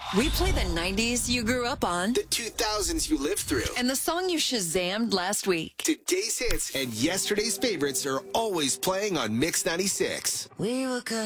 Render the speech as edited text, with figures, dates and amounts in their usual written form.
We play the 90s you grew up on. The 2000s you lived through. And the song you Shazammed last week. Today's hits and yesterday's favorites are always playing on Mix 96. We were good.